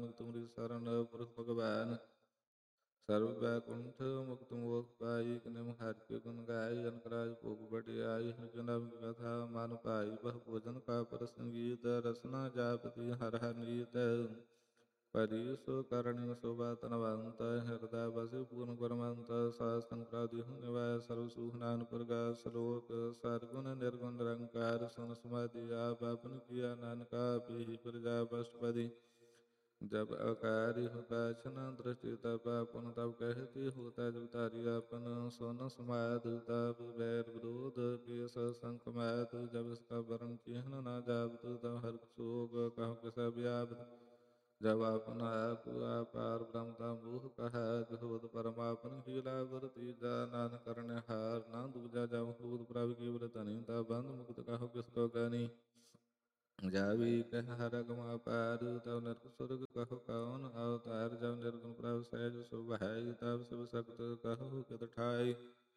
ਨਾਨਕ ਤੁਮਰੀ ਸਰਣ ਪੁਰਖ ਭਗਵਾਨ। ਸਰਬ ਬੈਕੁੰਠ ਮੁਕਤ ਮੋਖ ਪਾਈ, ਕਿਨਮ ਹਰਿ ਕੇ ਗੁਣ ਗਾਈ, ਅਨਕ ਰਾਜ ਭੋਗ ਵਡਿਆਈ। ਹਰਿ ਕੇ ਨਾਮ ਕੀ ਕਥਾ ਮਨ ਭਾਈ, ਬਹੁ ਭੋਜਨ ਕਾ ਪ੍ਰਸੰਗੀਤ, ਰਸਨਾ ਜਾਪਤੀ ਹਰਿ ਹਰਿ ਨੀਤ। ਪਰੀ ਸੋ ਕਰਣੀ ਸੋਭਾ ਧਨਵੰਤ, ਹਿਰਦੈ ਬਸਿ ਪੂਰਨ ਗੁਰਮੰਤ। ਸਾਧ ਸੰਗਤ ਦੇਹੁ ਨਿਵਾਇ, ਸਰਬ ਸੁਖ ਨਾਨਕ ਪ੍ਰਗਾਸ। ਸ਼ਲੋਕ ਸਰਗੁਣ ਨਿਰਗੁਣ ਨਿਰੰਕਾਰ, ਸੁਨ ਸਮਾਧੀ ਆਪ ਆਪਨ ਕੀਆ, ਨਾਨਕਾ ਪੀਹੀ ਪ੍ਰਜਾ ਬਸਪਦੀ। जब अकारि हो काछन दृष्टि तब आपन, तब कहती होता जब तारी आपन। सोन समाध तब बैर विरोध केस संक मात, जब इसका वरण चिन्ह न जावत, तब हर शोक कहो किस व्यापत। जब आपन आप अपार ब्रह्मता मोह कहा, होत परमापन हीला गुर तीजा। नानक करने हार न दूजा, जब होत प्रभु की व्रतनि, तब बंध मुक्त कहो किसको ज्ञानी। जावी कह हर गम अपार, तब नरक स्वर्ग कहो कौन अवतार। जब निर्गुण प्रभु सहज सुभाई, तब शिव शक्त कहो कित ठाई।